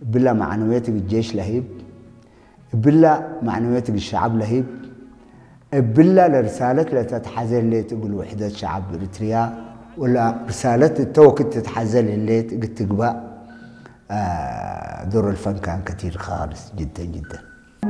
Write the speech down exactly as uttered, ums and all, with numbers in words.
بلا معنويات الجيش لهيب بلا معنويات الشعب لهيب بلا لرسالة لا تتحزن اللي تقول وحدة شعب إريتريا ولا رسالة التوكل تتحزن اللي قلت تقبأ دور الفن كان كثير خالص جدا جدا.